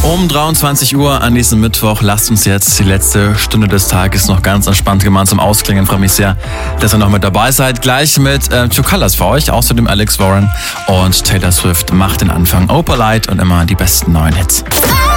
Um 23 Uhr an diesem Mittwoch lasst uns jetzt die letzte Stunde des Tages noch ganz entspannt gemeinsam ausklingen. Ich freue mich sehr, dass ihr noch mit dabei seid. Gleich mit Two Colors für euch, außerdem Alex Warren und Taylor Swift macht den Anfang. Opalite und immer die besten neuen Hits.